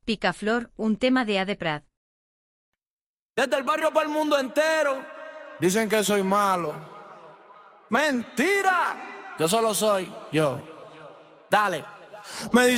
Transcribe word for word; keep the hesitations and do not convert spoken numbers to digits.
Picaflor, un tema de Ade Prat. Desde el barrio para el mundo entero dicen que soy malo. ¡Mentira! Yo solo soy yo. Dale. Me